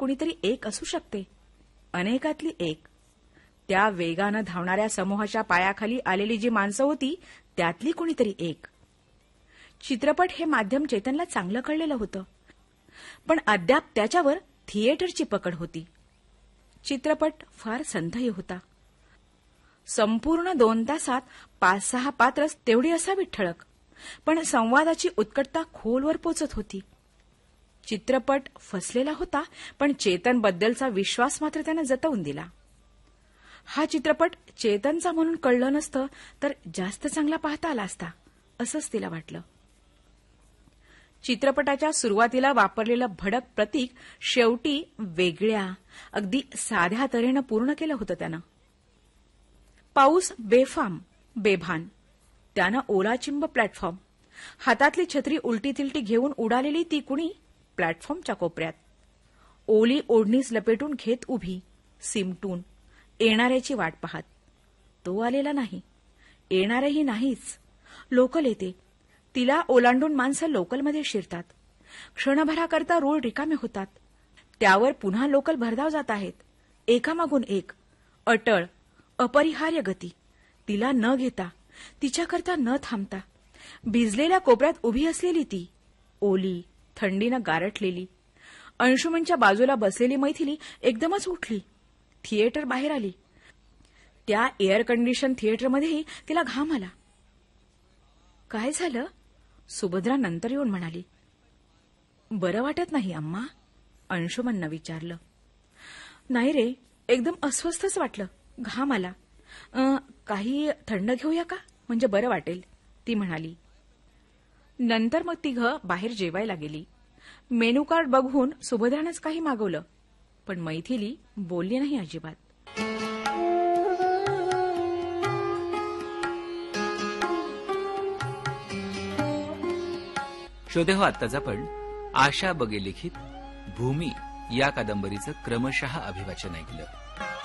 कुणीतरी एक असू शकते, अनेकातली एक. त्या वेगानं धावणाऱ्या समूहाच्या पायाखाली आलेली जी माणसं होती त्यातली कुणीतरी एक. चित्रपट हे माध्यम चेतनला चांगलं कळलेलं होतं, पण अद्याप त्याच्यावर थिएटरची पकड होती. चित्रपट फार संथही होता. संपूर्ण 2 तासात 5-6 पात्रच तेवढी असावीत ठळक, पण संवादाची उत्कटता खोलवर पोचत होती. चित्रपट फसलेला होता, पण चेतनबद्दलचा विश्वास मात्र त्यानं जतवून दिला. हा चित्रपट चेतनचा म्हणून कळलं नसतं तर जास्त चांगला पाहता आला असता, असंच तिला वाटलं. चित्रपटाच्या सुरुवातीला वापरलेलं भडक प्रतीक शेवटी वेगळ्या, अगदी साध्या तऱ्हेनं पूर्ण केलं होतं त्यानं. पाऊस बेफाम, बेभान. त्यानं ओलाचिंब प्लॅटफॉर्म. हातातली छत्री उलटी तिलटी घेऊन उडालेली ती कुणी प्लॅटफॉर्मच्या कोपऱ्यात. ओली ओढणीच लपेटून घेत उभी, सिमटून, येणाऱ्याची वाट पाहत. तो आलेला नाही, येणारही नाहीच. लोकल येते. तिला ओलांडून माणसं लोकलमध्ये शिरतात. क्षणभराकरता रूळ रिकामे होतात. त्यावर पुन्हा लोकल भरधाव जात आहेत, एकामागून एक. अटळ, अपरिहार्य गती. तिला न घेता, तिच्याकरता न थांबता. भिजलेल्या कोपऱ्यात उभी असलेली ती, ओली, थंडीनं गारटलेली. अंशुमनच्या बाजूला बसलेली मैथिली एकदमच उठली. थिएटर बाहेर आली. त्या एअर कंडिशन थिएटरमध्येही तिला घाम आला. काय झालं? सुभद्रा नंतर येऊन म्हणाली. बरं वाटत नाही अम्मा? अंशुमननं विचारलं. नाही रे, एकदम अस्वस्थच वाटलं, घाम आला. काही थंड घेऊया का, म्हणजे बरं वाटेल, ती म्हणाली. नंतर मग तिघं बाहेर जेवायला गेली. मेनू कार्ड बघून सुभद्रानंच काही मागवलं, पण मैथिली बोलली नाही अजिबात. श्रोतेहो, आत्ताच आपण आशा बगे लिखित भूमी या कादंबरीचं क्रमशः अभिवाचन ऐकलं.